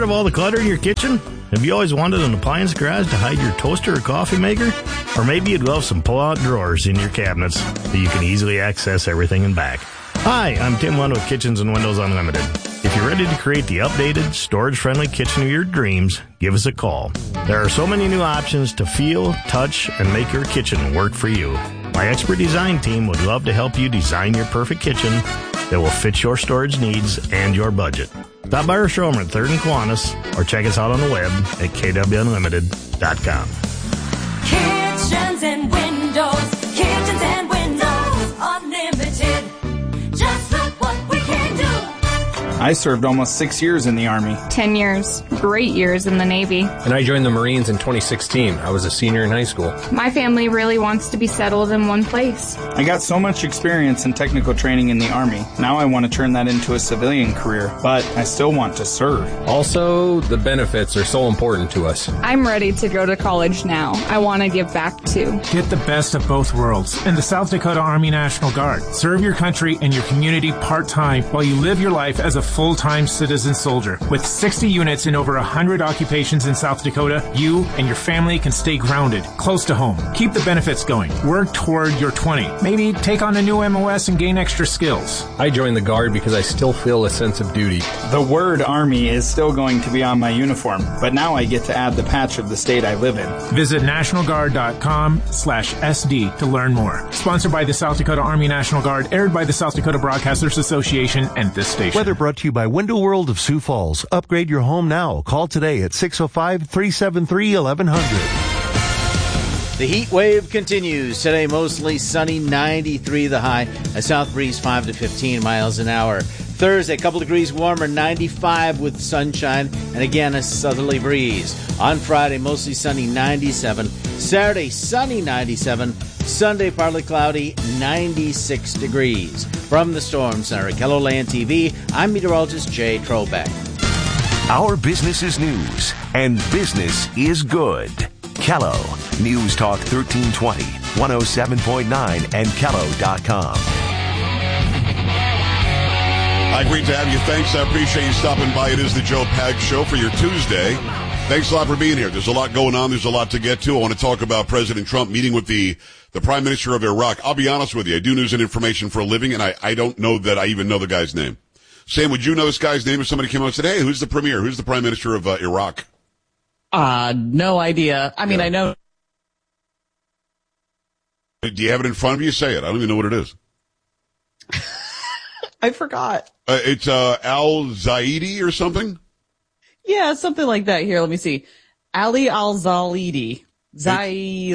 of all the clutter in your kitchen? Have you always wanted an appliance garage to hide your toaster or coffee maker? Or maybe you'd love some pull-out drawers in your cabinets so you can easily access everything in back. Hi, I'm Tim Lund with Kitchens and Windows Unlimited. If you're ready to create the updated, storage-friendly kitchen of your dreams, give us a call. There are so many new options to feel, touch, and make your kitchen work for you. My expert design team would love to help you design your perfect kitchen that will fit your storage needs and your budget. Stop by our showroom at 3rd and Kiwanis or check us out on the web at kwunlimited.com. Kitchens and Windows Unlimited. Just look what we can do. I served almost 6 years in the Army. 10 years. Great years in the Navy. And I joined the Marines in 2016. I was a senior in high school. My family really wants to be settled in one place. I got so much experience and technical training in the Army. Now I want to turn that into a civilian career, but I still want to serve. Also, the benefits are so important to us. I'm ready to go to college now. I want to give back too. Get the best of both worlds in the South Dakota Army National Guard. Serve your country and your community part-time while you live your life as a full-time citizen soldier. With 60 units in over 100 occupations in South Dakota, you and your family can stay grounded, close to home. Keep the benefits going. Work toward your 20. Maybe take on a new MOS and gain extra skills. I joined the Guard because I still feel a sense of duty. The word Army is still going to be on my uniform, but now I get to add the patch of the state I live in. Visit nationalguard.com/SD to learn more. Sponsored by the South Dakota Army National Guard, aired by the South Dakota Broadcasters Association and this station. Weather brought to you by Window World of Sioux Falls. Upgrade your home now. Call today at 605-373-1100. The heat wave continues. Today, mostly sunny, 93 the high. A south breeze 5 to 15 miles an hour. Thursday, a couple degrees warmer, 95 with sunshine, and again, a southerly breeze. On Friday, mostly sunny, 97. Saturday, sunny, 97. Sunday, partly cloudy, 96 degrees. From the Storm Center at KELOLAND TV, I'm meteorologist Jay Trobeck. Our business is news, and business is good. Kello, News Talk 1320, 107.9, and Kello.com. Hi, great to have you. Thanks. I appreciate you stopping by. It is the Joe Pags Show for your Tuesday. Thanks a lot for being here. There's a lot going on. There's a lot to get to. I want to talk about President Trump meeting with the Prime Minister of Iraq. I'll be honest with you. I do news and information for a living, and I don't know that I even know the guy's name. Sam, would you know this guy's name if somebody came out and said, hey, who's the premier? Who's the Prime Minister of Iraq? No idea. I mean, I know. Do you have it in front of you? Say it. I don't even know what it is. I forgot. It's Al-Zaidi or something? Yeah, something like that. Here, let me see. Ali Al-Zaidi. Zaidi?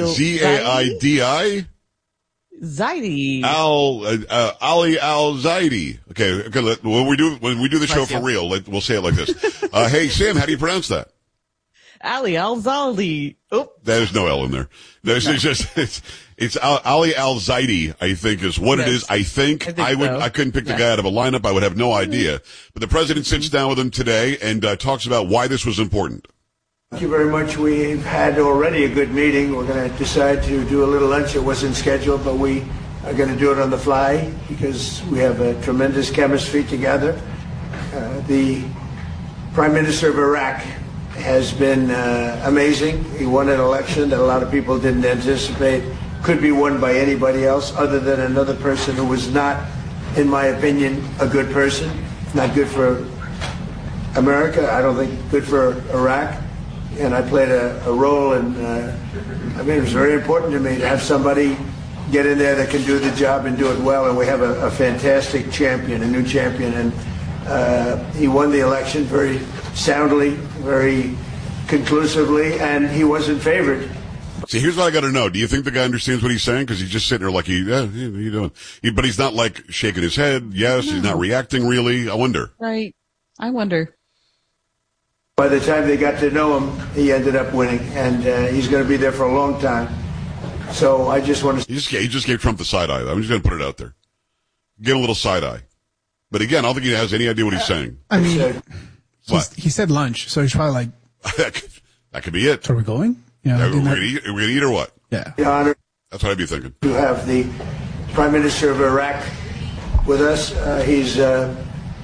Zaidi. Ali Al-Zaidi. Okay. When we do the show for real, we'll say it like this. Hey, Sam, how do you pronounce that? Ali Al-Zaidi. Oh. There's no L in there. It's Ali Al-Zaidi, I think is what it is. I think I couldn't pick the guy out of a lineup. I would have no idea. But the president sits down with him today and talks about why this was important. Thank you very much. We've had already a good meeting. We're going to decide to do a little lunch. It wasn't scheduled, but we are going to do it on the fly because we have a tremendous chemistry together. The Prime Minister of Iraq has been amazing. He won an election that a lot of people didn't anticipate could be won by anybody else other than another person who was not, in my opinion, a good person. Not good for America. I don't think good for Iraq. And I played a role in, it was very important to me to have somebody get in there that can do the job and do it well. And we have a fantastic champion, a new champion. And he won the election very soundly, very conclusively, and he wasn't favored. See, here's what I got to know. Do you think the guy understands what he's saying? Because he's just sitting there like, what are you doing? But he's not like shaking his head. Yes, he's not reacting really. I wonder. Right. I wonder. By the time they got to know him, he ended up winning, and he's going to be there for a long time. So I just want to... He just gave Trump the side eye. I'm just going to put it out there. Get a little side eye. But again, I don't think he has any idea what he's saying. I mean, he said lunch, so he's probably like... that could be it. So are we going? Yeah, we're going to eat or what? Yeah. The honor. That's what I'd be thinking. To have the Prime Minister of Iraq with us. He's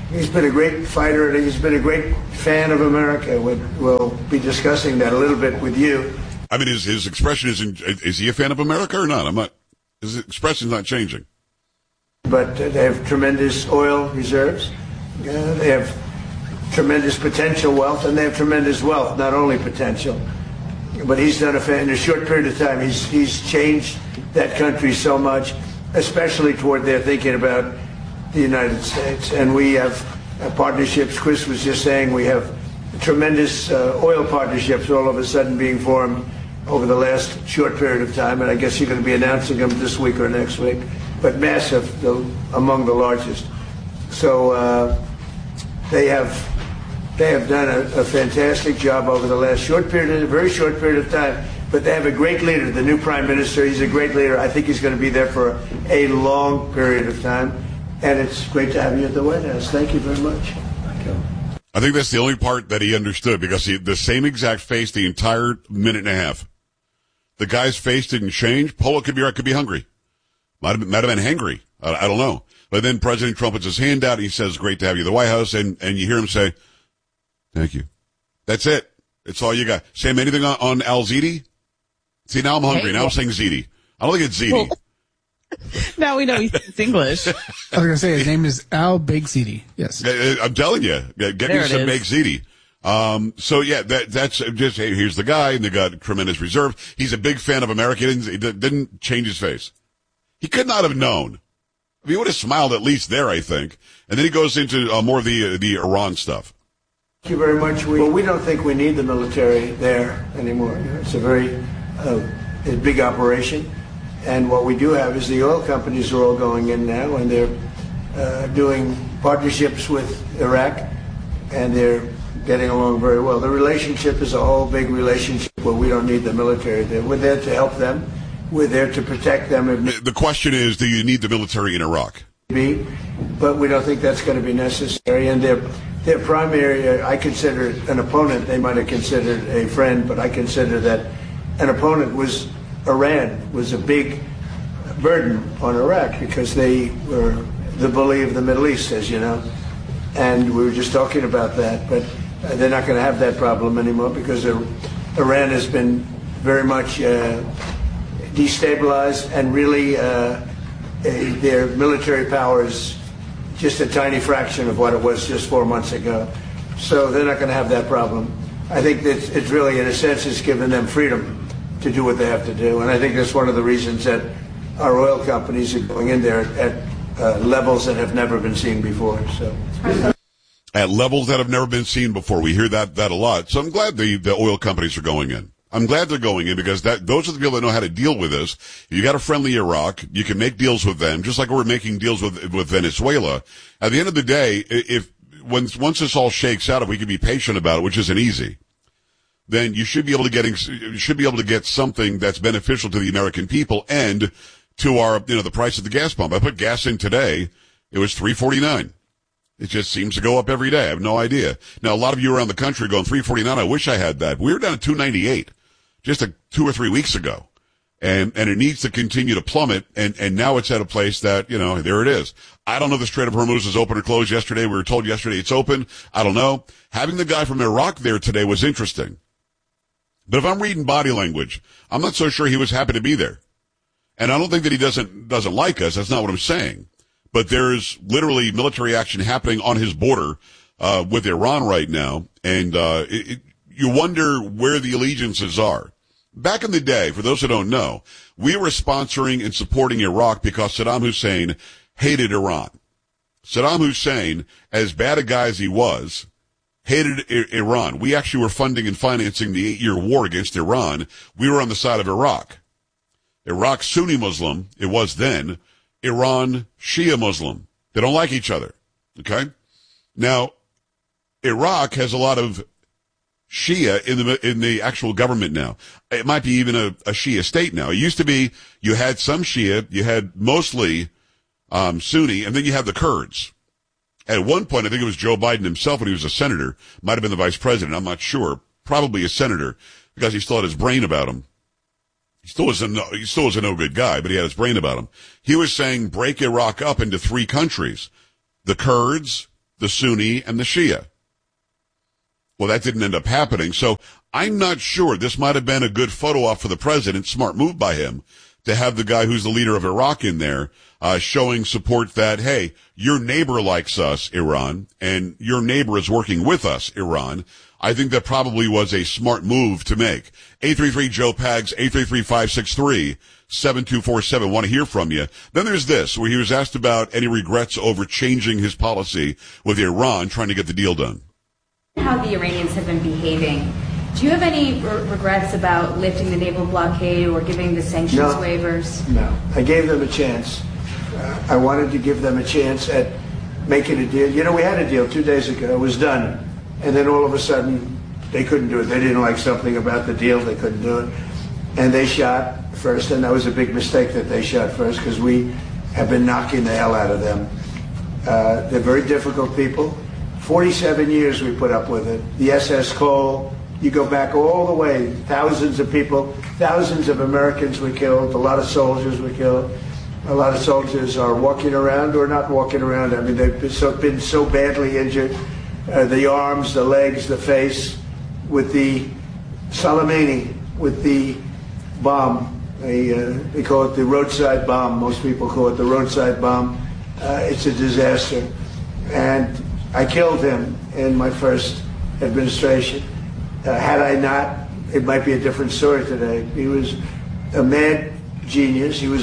He's been a great fighter, and he's been a great fan of America. We'll be discussing that a little bit with you. I mean, his expression is he a fan of America or not? His expression's not changing. But they have tremendous oil reserves. They have tremendous potential wealth, and they have tremendous wealth, not only potential. But he's done in a short period of time, he's changed that country so much, especially toward their thinking about the United States. And we have partnerships. Chris was just saying we have tremendous oil partnerships all of a sudden being formed over the last short period of time. And I guess you're going to be announcing them this week or next week. But massive, among the largest. So they have done a fantastic job over the last very short period of time. But they have a great leader, the new prime minister. He's a great leader. I think he's going to be there for a long period of time. And it's great to have you at the White House. Thank you very much. Thank you. I think that's the only part that he understood, because the same exact face the entire minute and a half. The guy's face didn't change. Polo could be hungry. Might have been hangry. I don't know. But then President Trump puts his hand out and he says, great to have you at the White House. And you hear him say, thank you. That's it. It's all you got. Sam, anything on Al-Zidi? See, now I'm hungry. Now I'm saying Zidi. I don't think it's Zidi. Now we know he speaks English. I was going to say his name is Al Big Ziti. Yes. I'm telling you. Get me some Big Ziti. So yeah, that's just, hey, here's the guy, and they got tremendous reserve. He's a big fan of America. He didn't change his face. He could not have known. I mean, he would have smiled at least there, I think. And then he goes into more of the Iran stuff. Thank you very much. We don't think we need the military there anymore. It's a very big operation. And what we do have is the oil companies are all going in now, and they're doing partnerships with Iraq, and they're getting along very well. The relationship is a whole big relationship where we don't need the military there. We're there to help them. We're there to protect them. The question is, do you need the military in Iraq? But we don't think that's going to be necessary. And their primary, I consider an opponent. They might have considered a friend, but I consider that an opponent was Iran, was a big burden on Iraq because they were the bully of the Middle East, as you know. And we were just talking about that. But they're not going to have that problem anymore because Iran has been very much destabilized, and really their military power is just a tiny fraction of what it was just 4 months ago. So they're not going to have that problem. I think that it's really, in a sense, it's given them freedom to do what they have to do. And I think that's one of the reasons that our oil companies are going in there at levels that have never been seen before. So at levels that have never been seen before. We hear that a lot. So I'm glad the oil companies are going in. I'm glad they're going in because those are the people that know how to deal with this. You got a friendly Iraq. You can make deals with them, just like we're making deals with Venezuela. At the end of the day, once this all shakes out, if we can be patient about it, which isn't easy, then you should be able to get something that's beneficial to the American people and to our, the price of the gas pump. I put gas in today. It was $3.49. It just seems to go up every day. I have no idea. Now, a lot of you around the country are going $3.49. I wish I had that. We were down at $2.98 just 2 or 3 weeks ago. And it needs to continue to plummet. And now it's at a place that, there it is. I don't know if the Strait of Hormuz is open or closed yesterday. We were told yesterday it's open. I don't know. Having the guy from Iraq there today was interesting. But if I'm reading body language, I'm not so sure he was happy to be there. And I don't think that he doesn't like us. That's not what I'm saying. But there's literally military action happening on his border with Iran right now. And you wonder where the allegiances are. Back in the day, for those who don't know, we were sponsoring and supporting Iraq because Saddam Hussein hated Iran. Saddam Hussein, as bad a guy as he was, hated Iran. We actually were funding and financing the 8-year war against Iran. We were on the side of Iraq. Iraq Sunni Muslim, it was then. Iran Shia Muslim. They don't like each other. Okay? Now, Iraq has a lot of Shia in the actual government now. It might be even a Shia state now. It used to be you had some Shia, you had mostly Sunni, and then you had the Kurds. At one point, I think it was Joe Biden himself when he was a senator, might have been the vice president, I'm not sure, probably a senator, because he still had his brain about him. He still was a no good guy, but he had his brain about him. He was saying break Iraq up into 3 countries. The Kurds, the Sunni and the Shia. Well, that didn't end up happening. So I'm not sure. This might have been a good photo op for the president. Smart move by him to have the guy who's the leader of Iraq in there, showing support that, hey, your neighbor likes us, Iran, and your neighbor is working with us, Iran. I think that probably was a smart move to make. 833-JOE-PAGS, 833-563-7247. Want to hear from you. Then there's this, where he was asked about any regrets over changing his policy with Iran, trying to get the deal done. How the Iranians have been behaving. Do you have any regrets about lifting the naval blockade or giving the sanctions waivers? No. I gave them a chance. I wanted to give them a chance at making a deal. You know, we had a deal 2 days ago. It was done. And then all of a sudden, they couldn't do it. They didn't like something about the deal. They couldn't do it. And they shot first. And that was a big mistake that they shot first, because we have been knocking the hell out of them. They're very difficult people. 47 years we put up with it. The SS Cole, you go back all the way, thousands of people, thousands of Americans were killed, a lot of soldiers were killed. A lot of soldiers are walking around or not walking around. I mean, they've been so badly injured. The arms, the legs, the face, with the Soleimani, with the bomb. They call it the roadside bomb. Most people call it the roadside bomb. It's a disaster. And I killed him in my first administration. Had I not, it might be a different story today. He was a mad genius. He was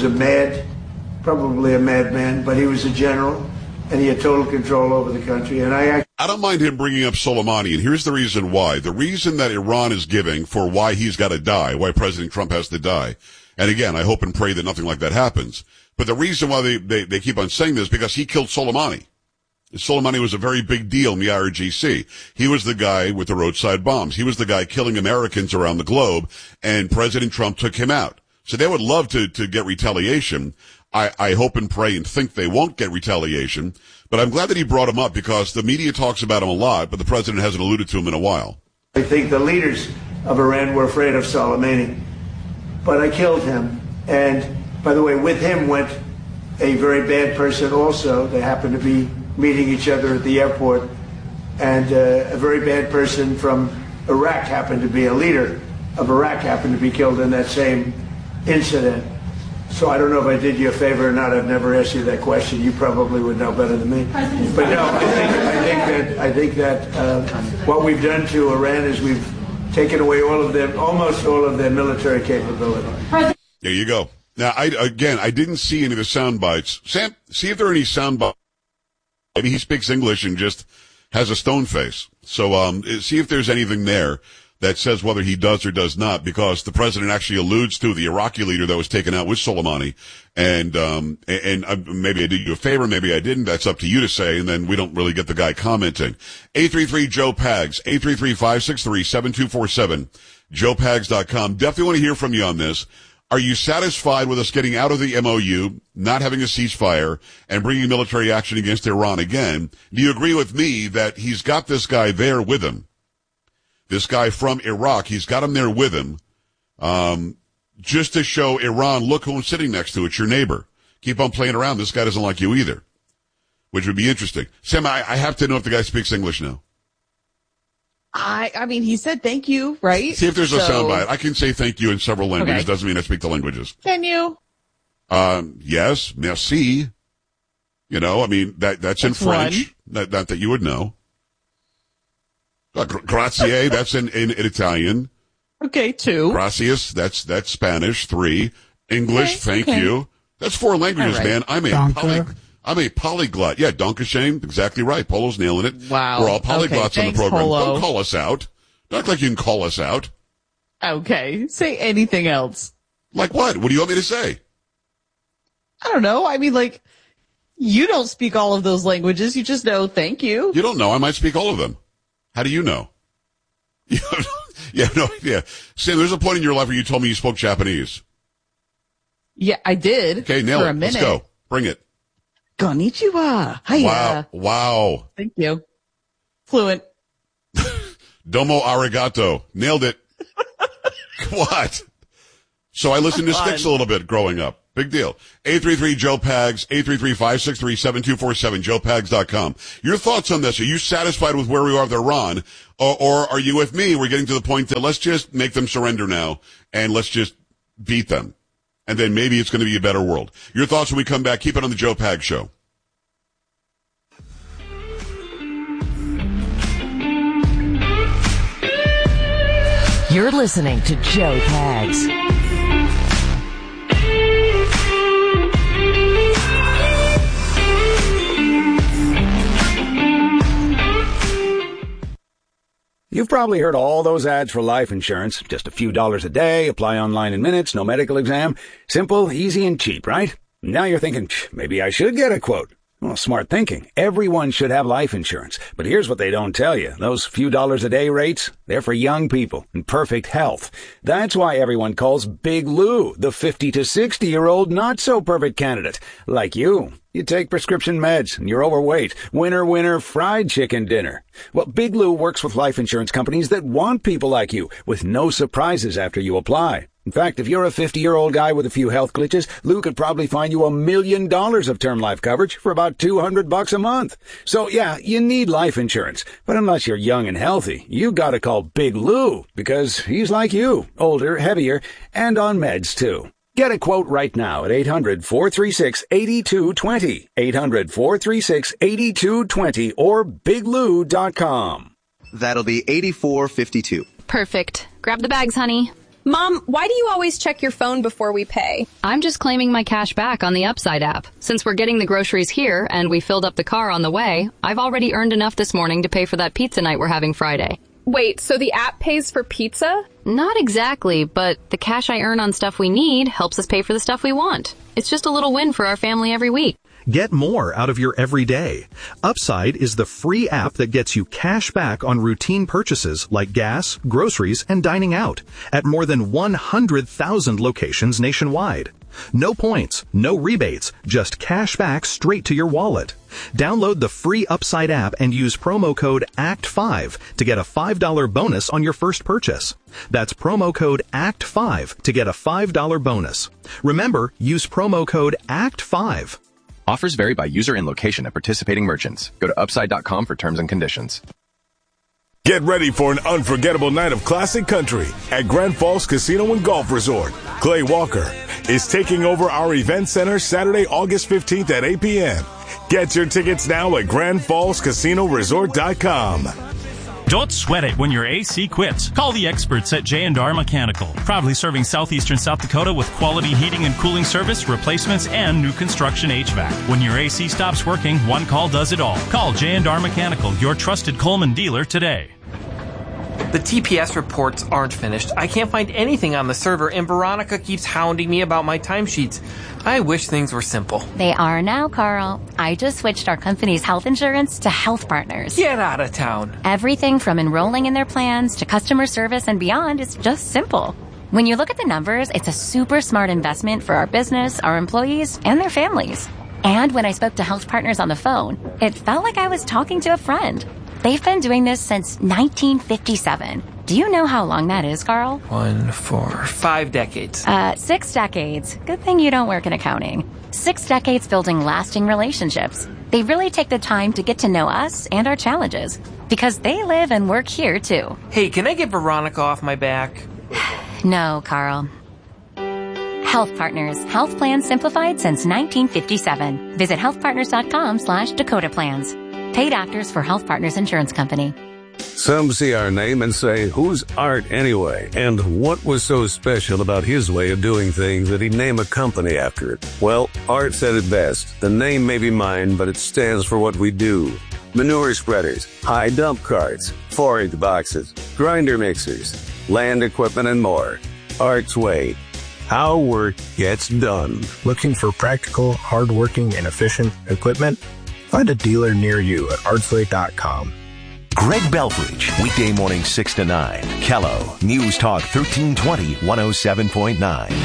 probably a madman, but he was a general, and he had total control over the country. And I don't mind him bringing up Soleimani, and here's the reason why. The reason that Iran is giving for why he's got to die, why President Trump has to die. And again, I hope and pray that nothing like that happens. But the reason why they keep on saying this is because he killed Soleimani. Soleimani was a very big deal in the IRGC. He was the guy with the roadside bombs. He was the guy killing Americans around the globe, and President Trump took him out. So they would love to get retaliation. I hope and pray and think they won't get retaliation. But I'm glad that he brought him up, because the media talks about him a lot, but the president hasn't alluded to him in a while. I think the leaders of Iran were afraid of Soleimani, but I killed him. And by the way, with him went a very bad person also. They happened to be meeting each other at the airport, and a very bad person from Iraq happened to be a leader of Iraq happened to be killed in that same incident. So I don't know if I did you a favor or not. I've never asked you that question. You probably would know better than me. But no, I think that what we've done to Iran is we've taken away almost all of their military capability. There you go. Now, I didn't see any of the sound bites. Sam, see if there are any sound bites. Maybe he speaks English and just has a stone face. So see if there's anything there that says whether he does or does not, because the president actually alludes to the Iraqi leader that was taken out with Soleimani. And maybe I did you a favor, maybe I didn't. That's up to you to say, and then we don't really get the guy commenting. 833-JOE-PAGS, 833-563-7247, joepags.com. Definitely want to hear from you on this. Are you satisfied with us getting out of the MOU, not having a ceasefire, and bringing military action against Iran again? Do you agree with me that he's got this guy there with him? This guy from Iraq, he's got him there with him, just to show Iran, look who's sitting next to it, your neighbor. Keep on playing around. This guy doesn't like you either, which would be interesting. Sam, I have to know if the guy speaks English now. I mean, he said thank you, right? See if there's a soundbite. I can say thank you in several languages. Okay. Doesn't mean I speak the languages. Can you? Yes, merci. You know, I mean, that's in French. Not that you would know. Grazie, that's in Italian. Okay, 2. Gracias, that's Spanish. 3. English, thank you. That's 4 languages, man. I'm a polyglot. Yeah, Dankeschön, exactly right. Polo's nailing it. Wow. We're all polyglots on the program. Polo. Don't call us out. Don't act like you can call us out. Okay, say anything else. Like what? What do you want me to say? I don't know. I mean, like, you don't speak all of those languages. You just know thank you. You don't know. I might speak all of them. How do you know? You have no idea. Sam, there's a point in your life where you told me you spoke Japanese. Yeah, I did. Okay, nail for it. a minute. Let's go. Bring it. Konnichiwa. Hiya. Wow. Thank you. Fluent. Domo arigato. Nailed it. What? So I listened to Styx a little bit growing up. Big deal. 833-JOE-PAGS, 833-563-7247, joepags.com. Your thoughts on this? Are you satisfied with where we are with Iran? Or are you with me? We're getting to the point that let's just make them surrender now and let's just beat them. And then maybe it's going to be a better world. Your thoughts when we come back. Keep it on the Joe Pags Show. You're listening to Joe Pags. You've probably heard all those ads for life insurance. Just a few dollars a day, apply online in minutes, no medical exam. Simple, easy, and cheap, right? Now you're thinking, maybe I should get a quote. Well, smart thinking. Everyone should have life insurance. But here's what they don't tell you. Those few dollars a day rates, they're for young people in perfect health. That's why everyone calls Big Lou the 50 to 60-year-old not-so-perfect candidate. Like you. You take prescription meds and you're overweight. Winner, fried chicken dinner. Well, Big Lou works with life insurance companies that want people like you with no surprises after you apply. In fact, if you're a 50-year-old guy with a few health glitches, Lou could probably find you $1 million of term life coverage for about $200 a month. So yeah, you need life insurance. But unless you're young and healthy, you gotta call Big Lou because he's like you, older, heavier, and on meds too. Get a quote right now at 800-436-8220, 800-436-8220, or biglou.com. That'll be 8452. Perfect. Grab the bags, honey. Mom, why do you always check your phone before we pay? I'm just claiming my cash back on the Upside app. Since we're getting the groceries here and we filled up the car on the way, I've already earned enough this morning to pay for that pizza night we're having Friday. Wait, so the app pays for pizza? Not exactly, but the cash I earn on stuff we need helps us pay for the stuff we want. It's just a little win for our family every week. Get more out of your everyday. Upside is the free app that gets you cash back on routine purchases like gas, groceries, and dining out at more than 100,000 locations nationwide. No points, no rebates, just cash back straight to your wallet. Download the free Upside app and use promo code ACT5 to get a $5 bonus on your first purchase. That's promo code ACT5 to get a $5 bonus. Remember, use promo code ACT5. Offers vary by user and location at participating merchants. Go to upside.com for terms and conditions. Get ready for an unforgettable night of classic country at Grand Falls Casino and Golf Resort. Clay Walker is taking over our event center Saturday, August 15th at 8 p.m. Get your tickets now at GrandFallsCasinoResort.com. Don't sweat it when your AC quits. Call the experts at J&R Mechanical. Proudly serving southeastern South Dakota with quality heating and cooling service, replacements, and new construction HVAC. When your AC stops working, one call does it all. Call J&R Mechanical, your trusted Coleman dealer today. The TPS reports aren't finished. I can't find anything on the server, and Veronica keeps hounding me about my timesheets. I wish things were simple. They are now, Carl. I just switched our company's health insurance to Health Partners. Get out of town. Everything from enrolling in their plans to customer service and beyond is just simple. When you look at the numbers, it's a super smart investment for our business, our employees, and their families. And when I spoke to Health Partners on the phone, it felt like I was talking to a friend. They've been doing this since 1957. Do you know how long that is, Carl? 1, 4, 5 decades. 6 decades. Good thing you don't work in accounting. 6 decades building lasting relationships. They really take the time to get to know us and our challenges because they live and work here, too. Hey, can I get Veronica off my back? No, Carl. Health Partners. Health plans simplified since 1957. Visit healthpartners.com/Dakota Plans. Paid actors for Health Partners Insurance Company. Some see our name and say, who's Art anyway? And what was so special about his way of doing things that he'd name a company after it? Well, Art said it best. The name may be mine, but it stands for what we do. Manure spreaders, high dump carts, forage boxes, grinder mixers, land equipment, and more. Art's Way. How work gets done. Looking for practical, hardworking, and efficient equipment? Find a dealer near you at artsway.com. Greg Belfridge, weekday morning 6 to 9. Kello, News Talk 1320, 107.9.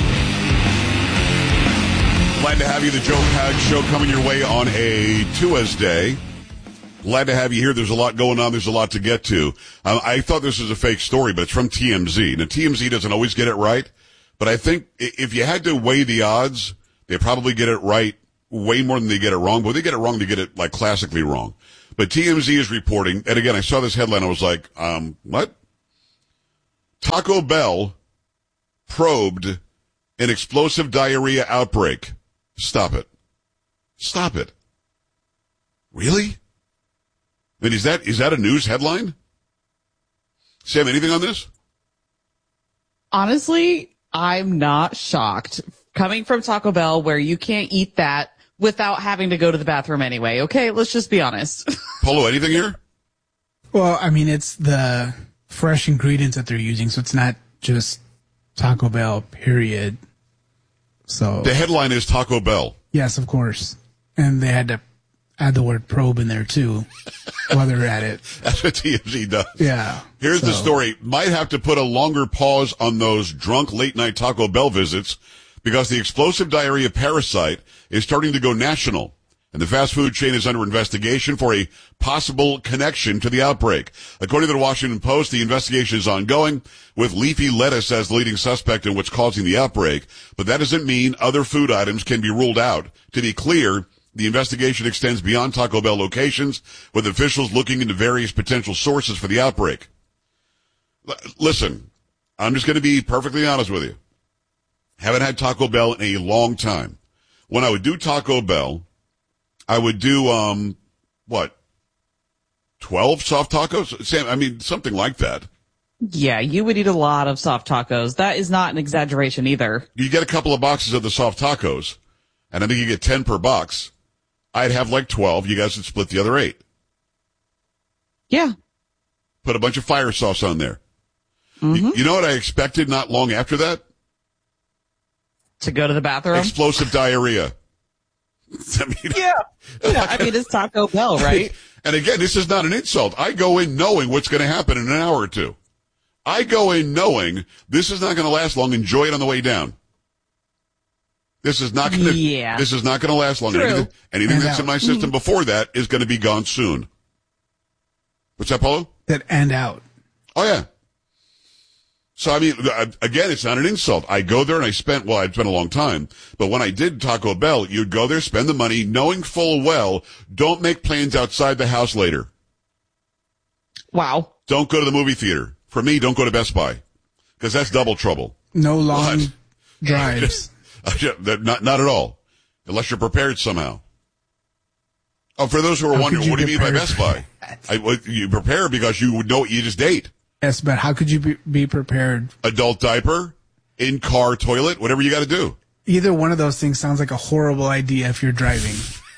Glad to have you, the Joe Pags Show, coming your way on a Tuesday. Glad to have you here. There's a lot going on. There's a lot to get to. I thought this was a fake story, but it's from TMZ. Now, TMZ doesn't always get it right, but I think if you had to weigh the odds, They probably get it right way more than they get it wrong. But when they get it wrong, they get it like classically wrong. But TMZ is reporting, and again, I saw this headline. I was like, what? Taco Bell probed an explosive diarrhea outbreak. Stop it. Stop it. Really? I mean, is that a news headline? Sam, anything on this? Honestly, I'm not shocked. Coming from Taco Bell, where you can't eat that without having to go to the bathroom anyway. Okay, let's just be honest. Polo, anything here? Well, I mean, it's the fresh ingredients that they're using, so it's not just Taco Bell, period. So the headline is Taco Bell. Yes, of course. And they had to add the word probe in there, too, while they're at it. That's what TMZ does. Yeah. Here's the story. Might have to put a longer pause on those drunk late-night Taco Bell visits because the explosive diarrhea parasite is starting to go national. And the fast food chain is under investigation for a possible connection to the outbreak. According to the Washington Post, the investigation is ongoing, with leafy lettuce as the leading suspect in what's causing the outbreak. But that doesn't mean other food items can be ruled out. To be clear, the investigation extends beyond Taco Bell locations, with officials looking into various potential sources for the outbreak. Listen, I'm just going to be perfectly honest with you. Haven't had Taco Bell in a long time. When I would do Taco Bell, I would do, 12 soft tacos? Sam, I mean, something like that. Yeah, you would eat a lot of soft tacos. That is not an exaggeration either. You get a couple of boxes of the soft tacos, and I think you get 10 per box. I'd have like 12. You guys would split the other 8. Yeah. Put a bunch of fire sauce on there. Mm-hmm. You know what I expected not long after that? To go to the bathroom? Explosive diarrhea. I mean, yeah, I mean, it's Taco Bell, right? And again, this is not an insult. I go in knowing what's going to happen in an hour or two. I go in knowing this is not going to last long. Enjoy it on the way down. This is not going to. Yeah. This is not going to last long. Anything that's in my system before that is going to be gone soon. What's that, Paulo? That and out. Oh yeah. So, I mean, again, it's not an insult. I go there and I'd spent a long time. But when I did Taco Bell, you'd go there, spend the money, knowing full well, don't make plans outside the house later. Wow. Don't go to the movie theater. For me, don't go to Best Buy. Because that's double trouble. No long drives. Not at all. Unless you're prepared somehow. Oh, for those who are wondering, what do you mean by Best Buy? You prepare because you would know what you just ate. Yes, but how could you be prepared? Adult diaper, in-car toilet, whatever you got to do. Either one of those things sounds like a horrible idea if you're driving.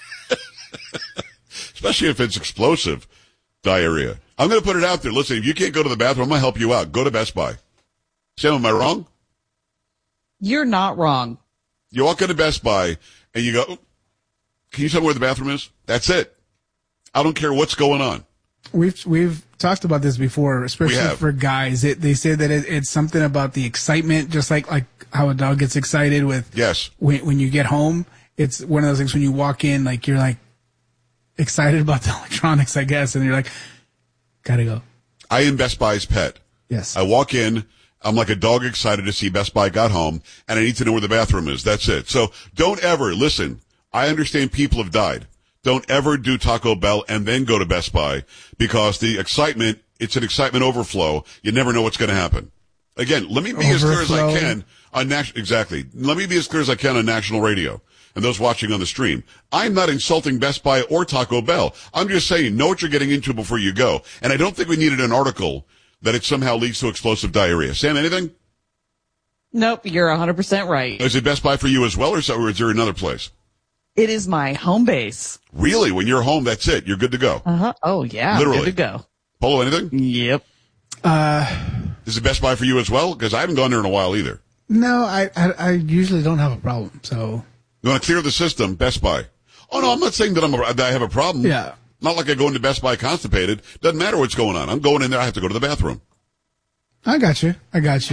Especially if it's explosive diarrhea. I'm going to put it out there. Listen, if you can't go to the bathroom, I'm going to help you out. Go to Best Buy. Sam, am I wrong? You're not wrong. You walk into Best Buy and you go, can you tell me where the bathroom is? That's it. I don't care what's going on. We've talked about this before, especially for guys. They say that it's something about the excitement, just like how a dog gets excited with. Yes. When you get home, it's one of those things when you walk in, like you're like excited about the electronics, I guess, and you're like, gotta go. I am Best Buy's pet. Yes. I walk in, I'm like a dog excited to see Best Buy got home, and I need to know where the bathroom is. That's it. So don't ever, listen, I understand people have died. Don't ever do Taco Bell and then go to Best Buy because the excitement, it's an excitement overflow. You never know what's going to happen. Again, let me be as clear as I can on exactly. Let me be as clear as I can on national radio and those watching on the stream. I'm not insulting Best Buy or Taco Bell. I'm just saying, know what you're getting into before you go. And I don't think we needed an article that it somehow leads to explosive diarrhea. Sam, anything? Nope, you're 100% right. Is it Best Buy for you as well, or is there another place? It is my home base. Really? When you're home, that's it. You're good to go. Uh-huh. Oh, yeah. Literally. Good to go. Polo, anything? Yep. Is it Best Buy for you as well? Because I haven't gone there in a while either. No, I usually don't have a problem, so. You want to clear the system, Best Buy. Oh, no, I'm not saying that I have a problem. Yeah. Not like I go into Best Buy constipated. Doesn't matter what's going on. I'm going in there. I have to go to the bathroom. I got you.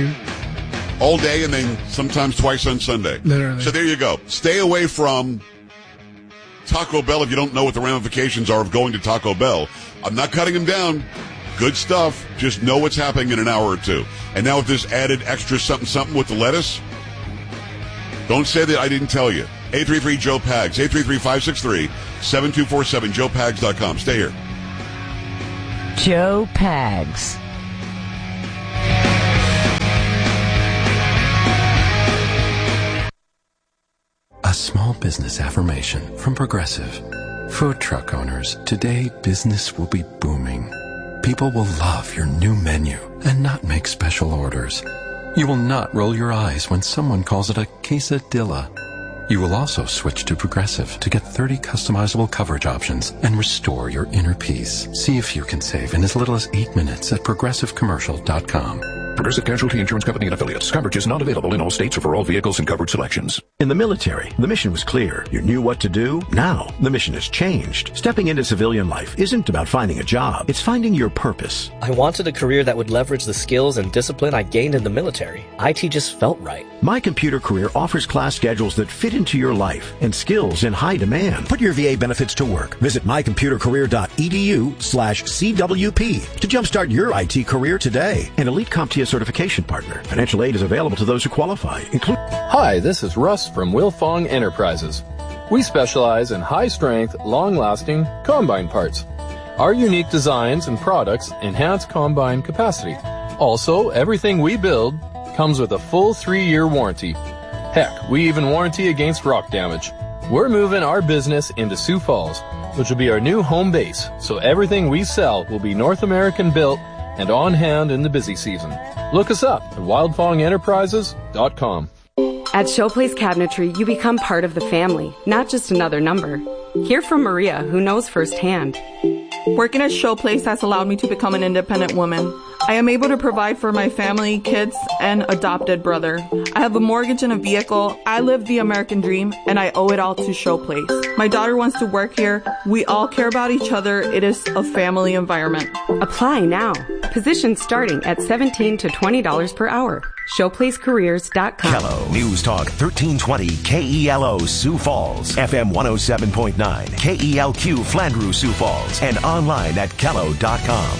All day and then sometimes twice on Sunday. Literally. So there you go. Stay away from Taco Bell if you don't know what the ramifications are of going to Taco Bell. I'm not cutting them down. Good stuff. Just know what's happening in an hour or two. And now with this added extra something with the lettuce, don't say that I didn't tell you. 833-JOE-PAGS, 833-563-7247, joepags.com. Stay here. Joe Pags. A small business affirmation from Progressive. Food truck owners, today business will be booming. People will love your new menu and not make special orders. You will not roll your eyes when someone calls it a quesadilla. You will also switch to Progressive to get 30 customizable coverage options and restore your inner peace. See if you can save in as little as 8 minutes at progressivecommercial.com. Progressive Casualty Insurance Company and Affiliates. Coverage is not available in all states or for all vehicles and coverage selections. In the military, the mission was clear. You knew what to do. Now, the mission has changed. Stepping into civilian life isn't about finding a job. It's finding your purpose. I wanted a career that would leverage the skills and discipline I gained in the military. IT just felt right. My Computer Career offers class schedules that fit into your life and skills in high demand. Put your VA benefits to work. Visit mycomputercareer.edu/CWP to jumpstart your IT career today. An Elite CompTIA certification partner. Financial aid is available to those who qualify. Hi, this is Russ from Wilfong Enterprises. We specialize in high-strength, long-lasting combine parts. Our unique designs and products enhance combine capacity. Also, everything we build comes with a full 3-year warranty. Heck, we even warranty against rock damage. We're moving our business into Sioux Falls, which will be our new home base, so everything we sell will be North American built and on hand in the busy season. Look us up at wildfongenterprises.com. At Showplace Cabinetry, you become part of the family, not just another number. Hear from Maria, who knows firsthand. Working at Showplace has allowed me to become an independent woman. I am able to provide for my family, kids, and adopted brother. I have a mortgage and a vehicle. I live the American dream, and I owe it all to Showplace. My daughter wants to work here. We all care about each other. It is a family environment. Apply now. Positions starting at $17 to $20 per hour. ShowplaceCareers.com. Kello News Talk 1320 KELO Sioux Falls, FM 107.9 KELQ Flandreau Sioux Falls, and online at Kello.com.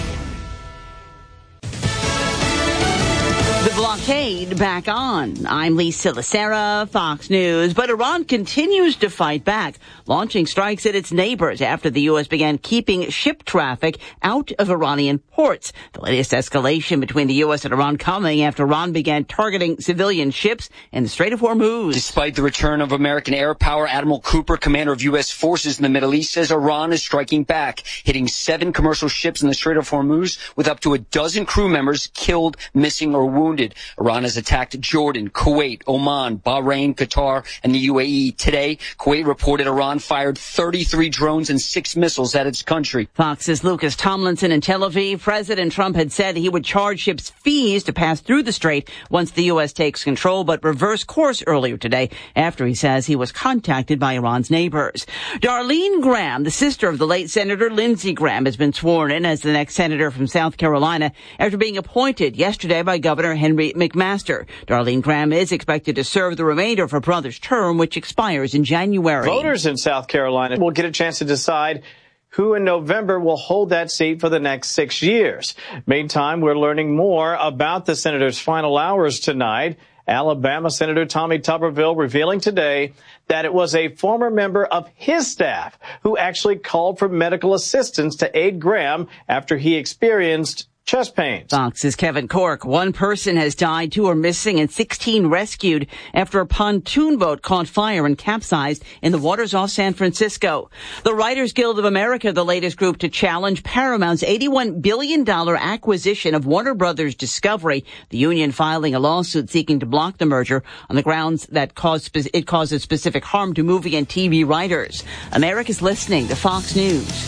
The blockade back on. I'm Lisa Lacera, Fox News. But Iran continues to fight back, launching strikes at its neighbors after the U.S. began keeping ship traffic out of Iranian ports. The latest escalation between the U.S. and Iran coming after Iran began targeting civilian ships in the Strait of Hormuz. Despite the return of American air power, Admiral Cooper, commander of U.S. forces in the Middle East, says Iran is striking back, hitting 7 commercial ships in the Strait of Hormuz with up to a dozen crew members killed, missing, or wounded. Iran has attacked Jordan, Kuwait, Oman, Bahrain, Qatar, and the UAE. Today, Kuwait reported Iran fired 33 drones and 6 missiles at its country. Fox's Lucas Tomlinson in Tel Aviv. President Trump had said he would charge ships fees to pass through the strait once the U.S. takes control, but reversed course earlier today after he says he was contacted by Iran's neighbors. Darlene Graham, the sister of the late Senator Lindsey Graham, has been sworn in as the next senator from South Carolina after being appointed yesterday by Governor Henry McMaster. Darlene Graham is expected to serve the remainder of her brother's term, which expires in January. Voters in South Carolina will get a chance to decide who in November will hold that seat for the next 6 years. Meantime, we're learning more about the senator's final hours tonight. Alabama Senator Tommy Tuberville revealing today that it was a former member of his staff who actually called for medical assistance to aid Graham after he experienced chest pains. Fox's Kevin Cork. 1 person has died, 2 are missing, and 16 rescued after a pontoon boat caught fire and capsized in the waters off San Francisco. The Writers Guild of America, the latest group to challenge Paramount's $81 billion acquisition of Warner Brothers Discovery. The union filing a lawsuit seeking to block the merger on the grounds that it causes specific harm to movie and TV writers. America's listening to Fox News.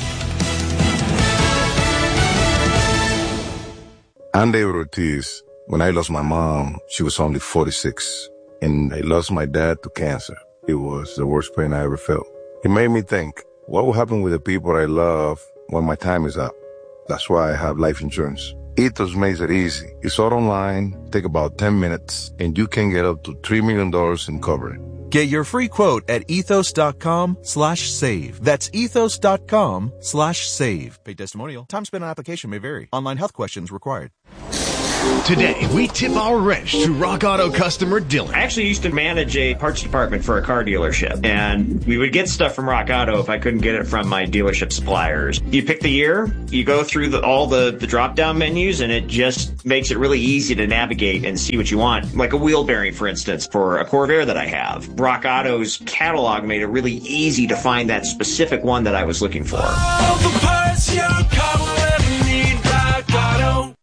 I'm David Ortiz. When I lost my mom, she was only 46. And I lost my dad to cancer. It was the worst pain I ever felt. It made me think, what will happen with the people I love when my time is up? That's why I have life insurance. Ethos makes it easy. It's all online, take about 10 minutes, and you can get up to $3 million in coverage. Get your free quote at ethos.com/save. That's ethos.com/save. Paid testimonial. Time spent on application may vary. Online health questions required. Today, we tip our wrench to Rock Auto customer Dylan. I actually used to manage a parts department for a car dealership, and we would get stuff from Rock Auto if I couldn't get it from my dealership suppliers. You pick the year, you go through all the drop-down menus, and it just makes it really easy to navigate and see what you want. Like a wheel bearing, for instance, for a Corvair that I have. Rock Auto's catalog made it really easy to find that specific one that I was looking for. All the parts your car will ever need, Rock Auto.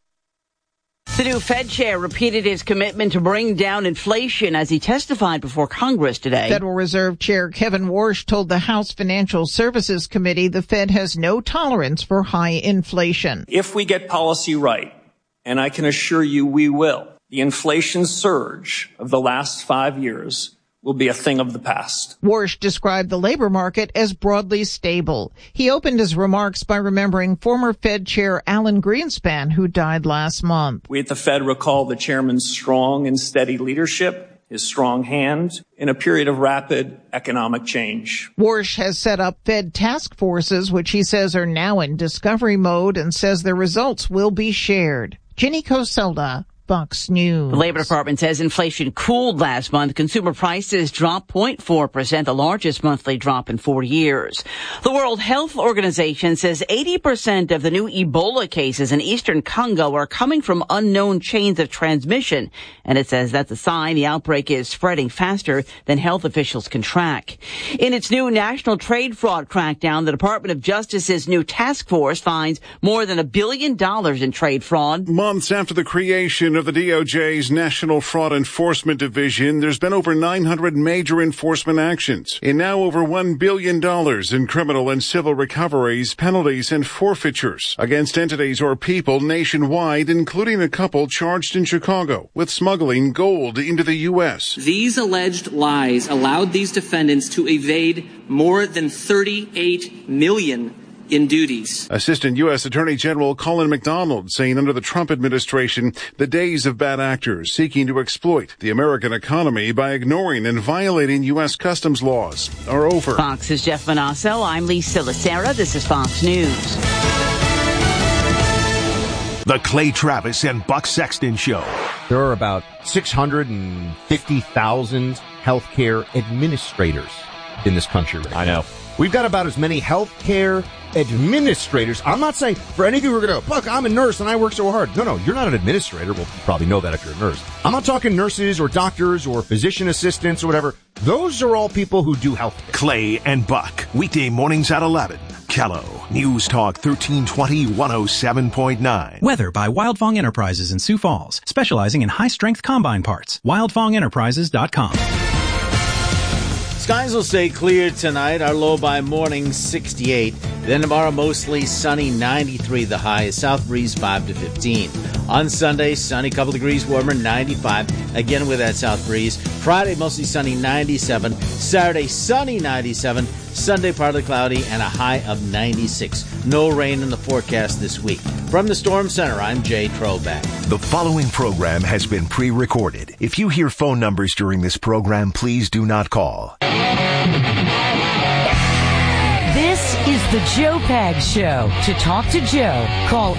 The new Fed chair repeated his commitment to bring down inflation as he testified before Congress today. Federal Reserve Chair Kevin Warsh told the House Financial Services Committee the Fed has no tolerance for high inflation. If we get policy right, and I can assure you we will, the inflation surge of the last 5 years will be a thing of the past. Warsh described the labor market as broadly stable. He opened his remarks by remembering former Fed Chair Alan Greenspan, who died last month. We at the Fed recall the chairman's strong and steady leadership, his strong hand in a period of rapid economic change. Warsh has set up Fed task forces, which he says are now in discovery mode, and says their results will be shared. Ginny Coselda, Fox News. The Labor Department says inflation cooled last month. Consumer prices dropped 0.4%, the largest monthly drop in 4 years. The World Health Organization says 80% of the new Ebola cases in eastern Congo are coming from unknown chains of transmission. And it says that's a sign the outbreak is spreading faster than health officials can track. In its new national trade fraud crackdown, the Department of Justice's new task force finds more than $1 billion in trade fraud. Months after the creation of the DOJ's National Fraud Enforcement Division, there's been over 900 major enforcement actions and now over $1 billion in criminal and civil recoveries, penalties, and forfeitures against entities or people nationwide, including a couple charged in Chicago with smuggling gold into the U.S. These alleged lies allowed these defendants to evade more than $38 million in duties. Assistant U.S. Attorney General Colin McDonald saying under the Trump administration, the days of bad actors seeking to exploit the American economy by ignoring and violating U.S. customs laws are over. Fox's Jeff Manasso. I'm Lisa Lacera. This is Fox News. The Clay Travis and Buck Sexton Show. There are about 650,000 healthcare administrators in this country right now. I know. We've got about as many healthcare administrators. I'm not saying for any of you who are going to go, Buck, I'm a nurse and I work so hard. No, you're not an administrator. Well, you probably know that if you're a nurse. I'm not talking nurses or doctors or physician assistants or whatever. Those are all people who do health. Clay and Buck, weekday mornings at 11. Kello, News Talk 1320 107.9. Weather by Wildfong Enterprises in Sioux Falls, specializing in high-strength combine parts. WildfongEnterprises.com. Skies will stay clear tonight. Our low by morning 68. Then tomorrow mostly sunny 93 the high. South breeze 5 to 15. On Sunday, sunny, couple degrees warmer 95. Again with that south breeze. Friday mostly sunny 97. Saturday sunny 97. Sunday partly cloudy and a high of 96. No rain in the forecast this week. From the Storm Center, I'm Jay Trollback. The following program has been pre-recorded. If you hear phone numbers during this program, please do not call. This is the Joe Pags Show. To talk to Joe, call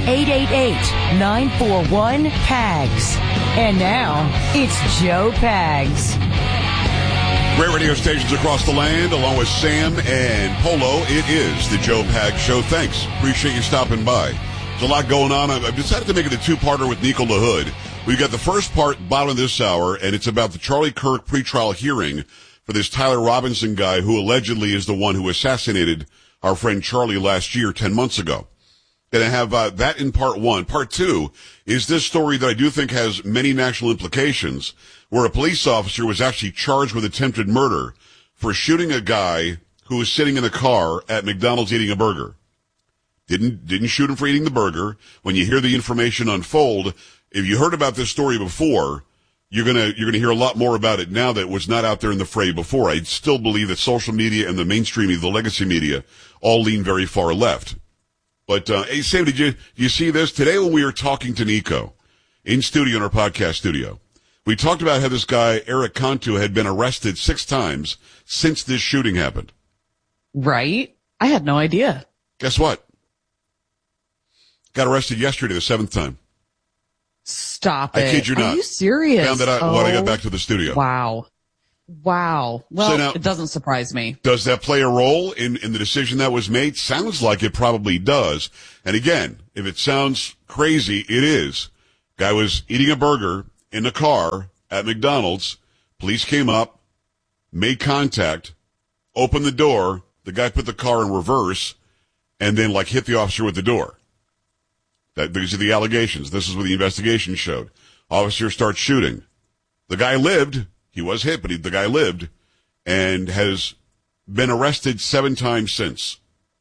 888-941-PAGS. And now, it's Joe Pags. Great radio stations across the land, along with Sam and Polo. It is the Joe Pags Show. Thanks. Appreciate you stopping by. There's a lot going on. I've decided to make it a two-parter with Nico LaHood. We've got the first part, bottom of this hour, and it's about the Charlie Kirk pretrial hearing for this Tyler Robinson guy who allegedly is the one who assassinated our friend Charlie last year, 10 months ago. Going to have that in part one. Part two is this story that I do think has many national implications, where a police officer was actually charged with attempted murder for shooting a guy who was sitting in a car at McDonald's eating a burger. Didn't shoot him for eating the burger. When you hear the information unfold, if you heard about this story before, you're gonna hear a lot more about it now that was not out there in the fray before. I still believe that social media and the mainstream media, the legacy media, all lean very far left. But, hey, Sam, did you see this? Today when we were talking to Nico in studio, in our podcast studio, we talked about how this guy, Eric Cantu, had been arrested 6 times since this shooting happened. Right? I had no idea. Guess what? Got arrested yesterday, the 7th time. Stop it. I kid you not. Are you serious? Found that out when I got back to the studio. Wow. Well, So now, it doesn't surprise me. Does that play a role in the decision that was made? Sounds like it probably does. And again, if it sounds crazy, it is. Guy was eating a burger in the car at McDonald's. Police came up, made contact, opened the door. The guy put the car in reverse and then hit the officer with the door. These are the allegations. This is what the investigation showed. Officer starts shooting. The guy lived. He was hit, but the guy lived and has been arrested 7 times since.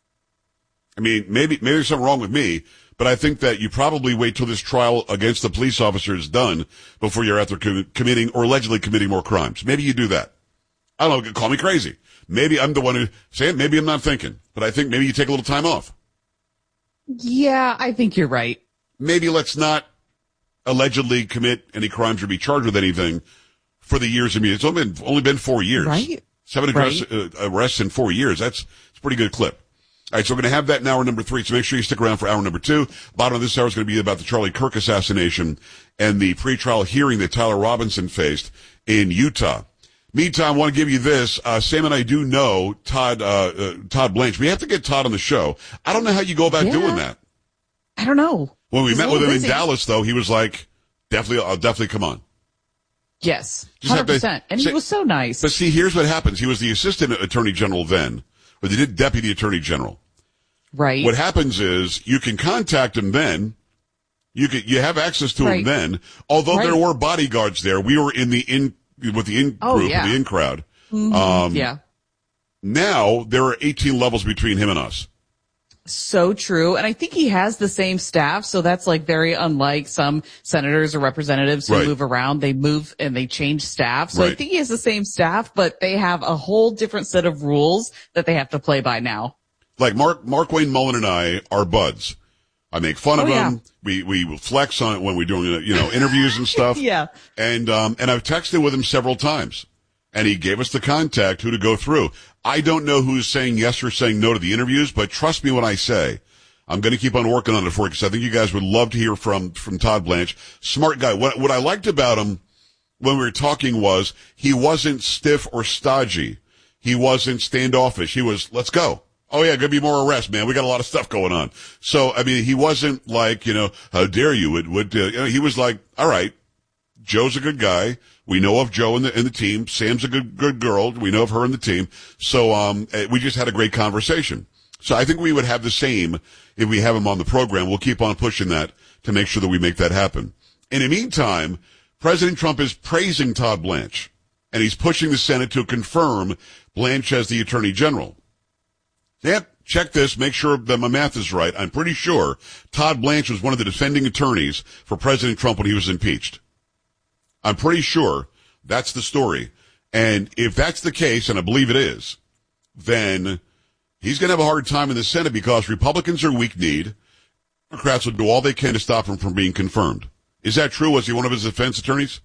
I mean, maybe there's something wrong with me, but I think that you probably wait till this trial against the police officer is done before you're out there committing or allegedly committing more crimes. Maybe you do that. I don't know. Call me crazy. Maybe I'm the one who say it. Maybe I'm not thinking, but I think maybe you take a little time off. Yeah, I think you're right. Maybe let's not allegedly commit any crimes or be charged with anything for the years of me. It's only been 4 years. Right. 7 arrests in 4 years. It's a pretty good clip. All right, so we're going to have that in hour number 3, so make sure you stick around for hour number 2. Bottom of this hour is going to be about the Charlie Kirk assassination and the pretrial hearing that Tyler Robinson faced in Utah. Meantime, I want to give you this. Sam and I do know Todd Blanche. We have to get Todd on the show. I don't know how you go about doing that. I don't know. When we met with him in Dallas, though, he was like, I'll definitely come on. Yes, 100%. And he was so nice. But see, here's what happens. He was the assistant attorney general then, or the deputy attorney general. Right. What happens is you can contact him then. You have access to him then. Although there were bodyguards there, we were in the group, the in crowd. Mm-hmm. Now there are 18 levels between him and us. So true. And I think he has the same staff. So that's very unlike some senators or representatives who move around. They move and they change staff. So I think he has the same staff, but they have a whole different set of rules that they have to play by now. Like Mark Wayne Mullen and I are buds. I make fun of him. We will flex on it when we're doing, interviews and stuff. Yeah. And I've texted with him several times and he gave us the contact who to go through. I don't know who's saying yes or saying no to the interviews, but trust me when I say I'm going to keep on working on it for you because I think you guys would love to hear from Todd Blanche. Smart guy. What I liked about him when we were talking was he wasn't stiff or stodgy. He wasn't standoffish. He was, let's go. Oh yeah, gonna be more arrests, man. We got a lot of stuff going on. So, I mean, he wasn't like, how dare you? He was like, all right, Joe's a good guy. We know of Joe and the team. Sam's a good girl. We know of her and the team. So, we just had a great conversation. So I think we would have the same if we have him on the program. We'll keep on pushing that to make sure that we make that happen. In the meantime, President Trump is praising Todd Blanche and he's pushing the Senate to confirm Blanche as the Attorney General. Yep, check this. Make sure that my math is right. I'm pretty sure Todd Blanche was one of the defending attorneys for President Trump when he was impeached. I'm pretty sure that's the story. And if that's the case, and I believe it is, then he's going to have a hard time in the Senate because Republicans are weak-kneed. Democrats will do all they can to stop him from being confirmed. Is that true? Was he one of his defense attorneys?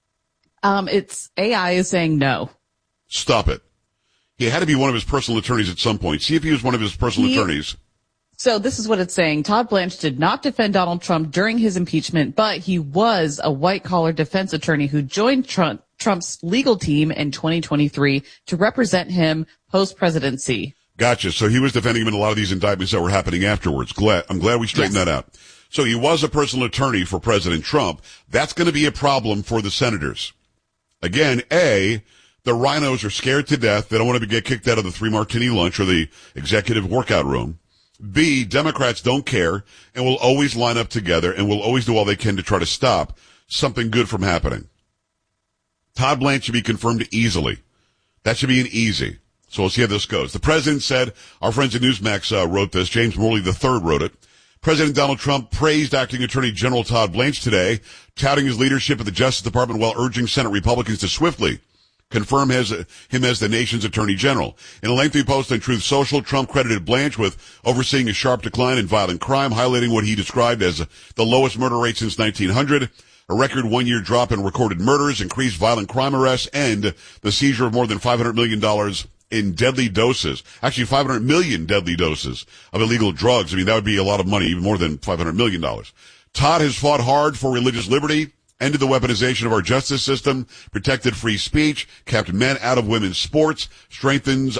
It's AI is saying no. Stop it. He had to be one of his personal attorneys at some point. See if he was one of his personal attorneys. So this is what it's saying. Todd Blanche did not defend Donald Trump during his impeachment, but he was a white-collar defense attorney who joined Trump's legal team in 2023 to represent him post-presidency. Gotcha. So he was defending him in a lot of these indictments that were happening afterwards. I'm glad we straightened that out. So he was a personal attorney for President Trump. That's going to be a problem for the senators. Again, the rhinos are scared to death. They don't want to get kicked out of the 3-martini lunch or the executive workout room. B, Democrats don't care and will always line up together and will always do all they can to try to stop something good from happening. Todd Blanche should be confirmed easily. That should be an easy. So we'll see how this goes. The president said, our friends at Newsmax wrote this. James Morley III wrote it. President Donald Trump praised Acting Attorney General Todd Blanche today, touting his leadership at the Justice Department while urging Senate Republicans to swiftly confirm him as the nation's attorney general. In a lengthy post on Truth Social, Trump credited Blanche with overseeing a sharp decline in violent crime, highlighting what he described as the lowest murder rate since 1900, a record 1-year drop in recorded murders, increased violent crime arrests, and the seizure of more than $500 million in deadly doses. Actually, 500 million deadly doses of illegal drugs. I mean, that would be a lot of money, even more than $500 million. Todd has fought hard for religious liberty, ended the weaponization of our justice system, protected free speech, kept men out of women's sports, strengthened,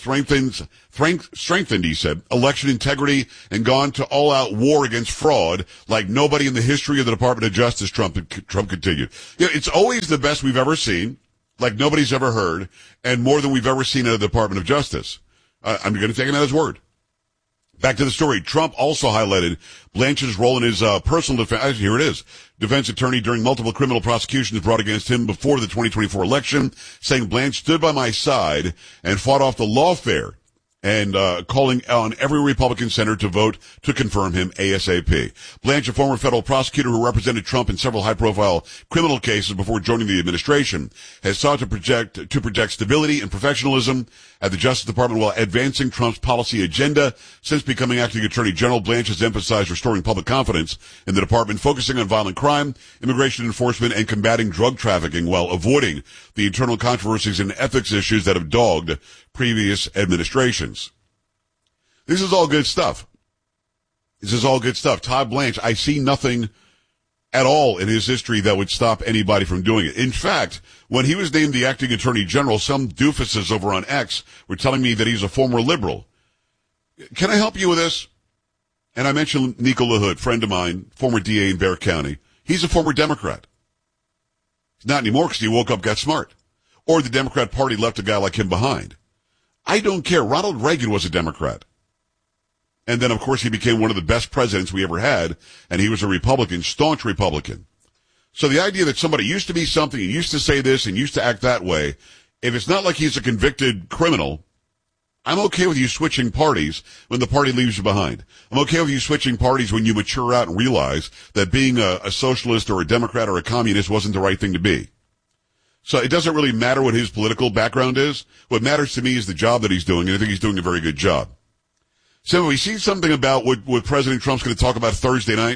he said, election integrity, and gone to all-out war against fraud like nobody in the history of the Department of Justice, Trump continued. You know, it's always the best we've ever seen, like nobody's ever heard, and more than we've ever seen out of the Department of Justice. I'm going to take him at his word. Back to the story. Trump also highlighted Blanche's role in his personal defense. Here it is. Defense attorney during multiple criminal prosecutions brought against him before the 2024 election, saying Blanche stood by my side and fought off the lawfare, and calling on every Republican senator to vote to confirm him ASAP. Blanche, a former federal prosecutor who represented Trump in several high-profile criminal cases before joining the administration, has sought to project stability and professionalism at the Justice Department while advancing Trump's policy agenda. Since becoming acting attorney general, Blanche has emphasized restoring public confidence in the department, focusing on violent crime, immigration enforcement, and combating drug trafficking while avoiding the internal controversies and ethics issues that have dogged previous administrations. This is all good stuff. Todd Blanche, I see nothing at all in his history that would stop anybody from doing it. In fact, when he was named the acting attorney general, some doofuses over on X were telling me that he's a former liberal. Can I help you with this? And I mentioned Nico LaHood, friend of mine, former DA in Bexar County. He's a former Democrat. He's not anymore because he woke up, got smart. Or the Democrat Party left a guy like him behind. I don't care. Ronald Reagan was a Democrat. And then, of course, he became one of the best presidents we ever had, and he was a Republican, staunch Republican. So the idea that somebody used to be something, and used to say this, and used to act that way, if it's not like he's a convicted criminal, I'm okay with you switching parties when the party leaves you behind. I'm okay with you switching parties when you mature out and realize that being a socialist or a Democrat or a communist wasn't the right thing to be. So it doesn't really matter what his political background is. What matters to me is the job that he's doing, and I think he's doing a very good job. So we see something about what President Trump's going to talk about Thursday night.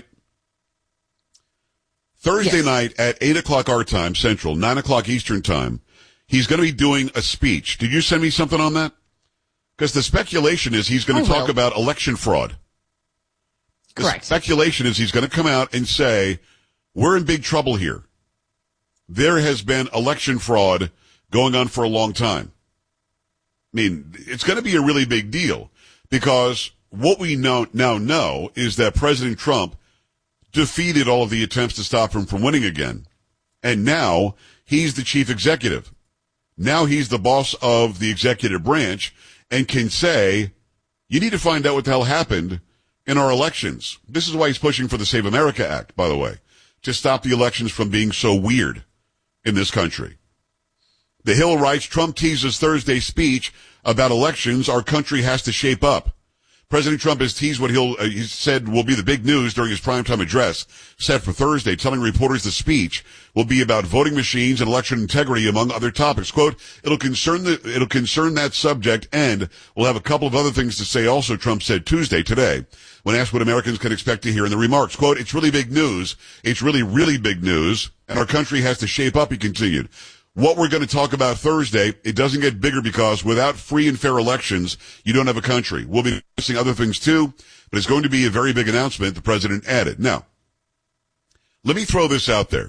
Thursday night at 8 o'clock our time, Central, 9 o'clock Eastern time, he's going to be doing a speech. Did you send me something on that? Because the speculation is he's going to talk about election fraud. Correct. The speculation is he's going to come out and say, we're in big trouble here. There has been election fraud going on for a long time. I mean, it's going to be a really big deal because what we now know is that President Trump defeated all of the attempts to stop him from winning again. And now he's the chief executive. Now he's the boss of the executive branch and can say, you need to find out what the hell happened in our elections. This is why he's pushing for the Save America Act, by the way, to stop the elections from being so weird in this country. The Hill writes, Trump teases Thursday's speech about elections our country has to shape up. President Trump has teased what he said will be the big news during his primetime address set for Thursday, telling reporters the speech will be about voting machines and election integrity, among other topics. Quote, it'll concern that subject, and we'll have a couple of other things to say also, Trump said Tuesday today, when asked what Americans can expect to hear in the remarks. Quote, it's really big news. It's really, really big news, and our country has to shape up, he continued. What we're going to talk about Thursday, it doesn't get bigger because without free and fair elections, you don't have a country. We'll be discussing other things too, but it's going to be a very big announcement, the president added. Now, let me throw this out there.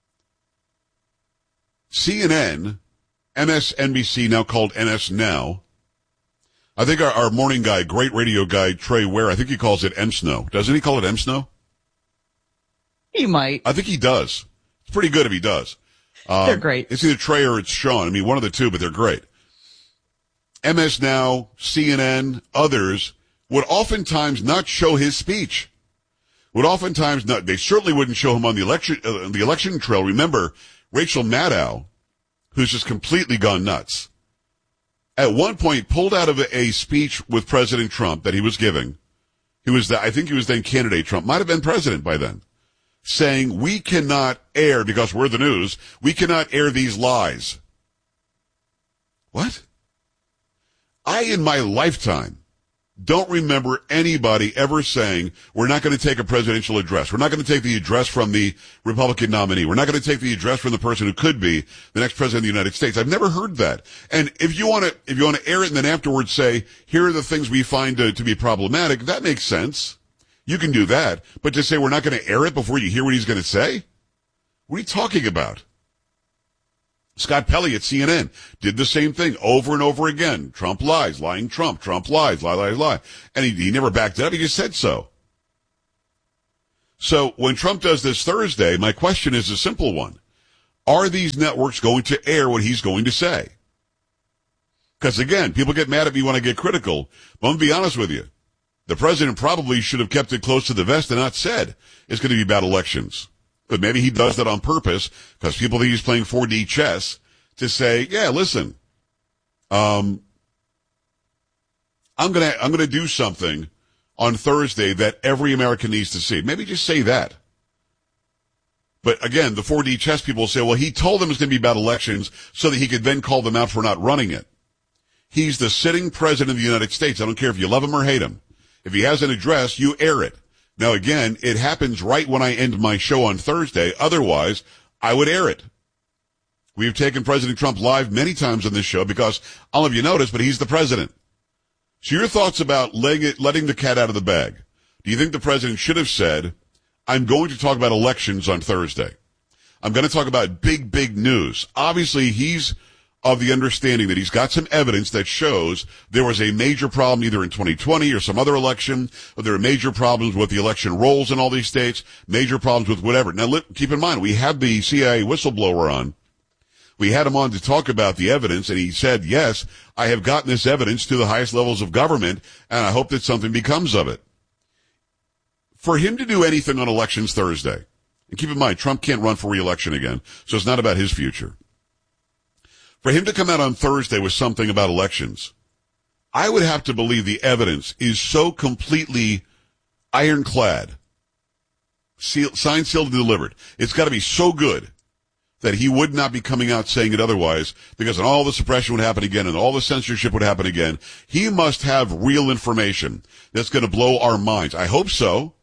CNN, MSNBC, now called NS Now. I think our morning guy, great radio guy, Trey Ware, I think he calls it M-Snow. Doesn't he call it M-Snow? He might. I think he does. It's pretty good if he does. They're great. It's either Trey or it's Sean. I mean, one of the two, but they're great. MS Now, CNN, others would oftentimes not show his speech. They certainly wouldn't show him on the election trail. Remember, Rachel Maddow, who's just completely gone nuts, at one point pulled out of a speech with President Trump that he was giving. I think he was then candidate Trump, might have been president by then, saying, we cannot air, because we're the news, we cannot air these lies. What? I, in my lifetime, don't remember anybody ever saying, we're not going to take a presidential address. We're not going to take the address from the Republican nominee. We're not going to take the address from the person who could be the next president of the United States. I've never heard that. And if you want to air it and then afterwards say, here are the things we find to be problematic, that makes sense. You can do that, but to say we're not going to air it before you hear what he's going to say? What are you talking about? Scott Pelley at CNN did the same thing over and over again. Trump lies, lying Trump lies, lie. And he never backed it up. He just said so. So when Trump does this Thursday, my question is a simple one. Are these networks going to air what he's going to say? Because again, people get mad at me when I get critical, but I'm going to be honest with you. The president probably should have kept it close to the vest and not said it's going to be about elections. But maybe he does that on purpose because people think he's playing 4D chess to say, yeah, listen, I'm going to do something on Thursday that every American needs to see. Maybe just say that. But again, the 4D chess people will say, well, he told them it's going to be about elections so that he could then call them out for not running it. He's the sitting president of the United States. I don't care if you love him or hate him. If he has an address, you air it. Now again, it happens right when I end my show on Thursday. Otherwise, I would air it. We've taken President Trump live many times on this show because I'll have you notice, but he's the president. So your thoughts about letting the cat out of the bag. Do you think the president should have said, I'm going to talk about elections on Thursday. I'm going to talk about big news. Obviously, he's of the understanding that he's got some evidence that shows there was a major problem either in 2020 or some other election, or there are major problems with the election rolls in all these states, major problems with whatever. Now, keep in mind, we had the CIA whistleblower on. We had him on to talk about the evidence, and he said, yes, I have gotten this evidence to the highest levels of government, and I hope that something becomes of it. For him to do anything on elections Thursday, and keep in mind, Trump can't run for re-election again, so it's not about his future. For him to come out on Thursday with something about elections, I would have to believe the evidence is so completely ironclad, signed, sealed, and delivered. It's got to be so good that he would not be coming out saying it otherwise, because then all the suppression would happen again and all the censorship would happen again. He must have real information that's going to blow our minds. I hope so.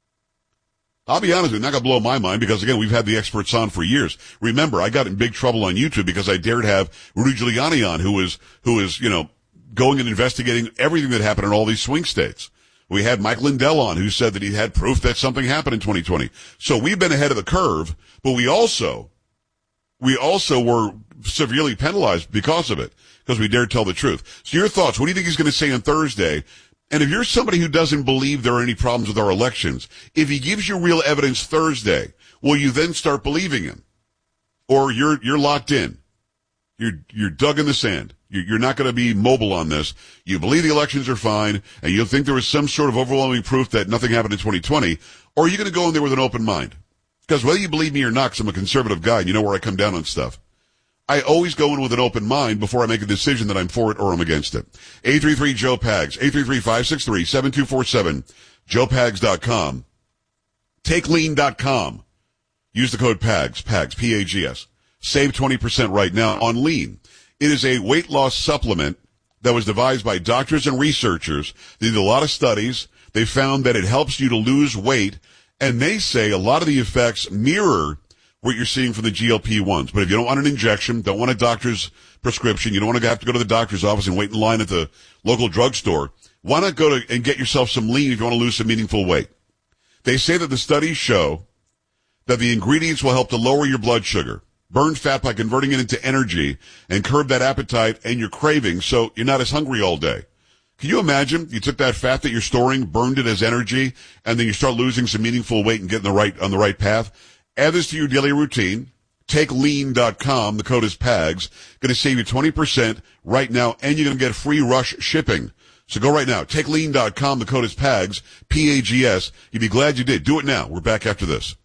I'll be honest with you, not going to blow my mind because, again, we've had the experts on for years. Remember, I got in big trouble on YouTube because I dared have Rudy Giuliani on, who is, going and investigating everything that happened in all these swing states. We had Mike Lindell on, who said that he had proof that something happened in 2020. So we've been ahead of the curve, but we also were severely penalized because of it, because we dared tell the truth. So your thoughts, what do you think he's going to say on Thursday? And if you're somebody who doesn't believe there are any problems with our elections, if he gives you real evidence Thursday, will you then start believing him? Or you're locked in. You're dug in the sand. You're not going to be mobile on this. You believe the elections are fine, and you think there was some sort of overwhelming proof that nothing happened in 2020, or are you going to go in there with an open mind? Because whether you believe me or not, 'cause I'm a conservative guy, and you know where I come down on stuff, I always go in with an open mind before I make a decision that I'm for it or I'm against it. 833-JOE-PAGS, 833-563-7247, joepags.com, takelean.com. Use the code PAGS, P-A-G-S. Save 20% right now on Lean. It is a weight loss supplement that was devised by doctors and researchers. They did a lot of studies. They found that it helps you to lose weight, and they say a lot of the effects mirror what you're seeing from the GLP-1s. But if you don't want an injection, don't want a doctor's prescription, you don't want to have to go to the doctor's office and wait in line at the local drugstore, why not go and get yourself some Lean if you want to lose some meaningful weight? They say that the studies show that the ingredients will help to lower your blood sugar, burn fat by converting it into energy, and curb that appetite and your cravings so you're not as hungry all day. Can you imagine you took that fat that you're storing, burned it as energy, and then you start losing some meaningful weight and getting on the right path? Add this to your daily routine. TakeLean.com. The code is PAGS. Going to save you 20% right now, and you're going to get free rush shipping. So go right now. TakeLean.com. The code is PAGS, P-A-G-S. You'd be glad you did. Do it now. We're back after this.